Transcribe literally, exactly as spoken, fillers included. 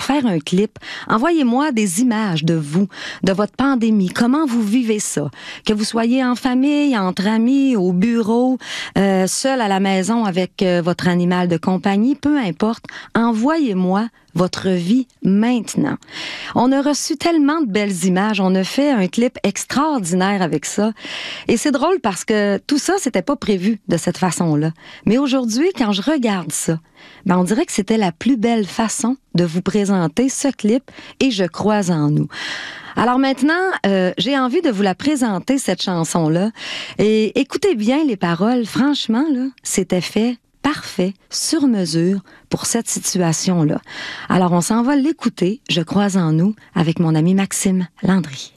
faire un clip. Envoyez-moi des images de vous, de votre pandémie. Comment vous vivez ça? Que vous soyez en famille, entre amis, au bureau, euh, seul à la maison avec euh, votre animal de compagnie, peu importe. Envoyez-moi votre vie maintenant. On a reçu tellement de belles images, on a fait un clip extraordinaire avec ça. Et c'est drôle parce que tout ça, c'était pas prévu de cette façon-là. Mais aujourd'hui, quand je regarde ça, ben on dirait que c'était la plus belle façon de vous présenter ce clip et je crois en nous. Alors maintenant, euh, j'ai envie de vous la présenter, cette chanson-là. Et écoutez bien les paroles. Franchement, là, c'était fait parfait, sur mesure, pour cette situation-là. Alors, on s'en va l'écouter, Je crois en nous, avec mon ami Maxime Landry.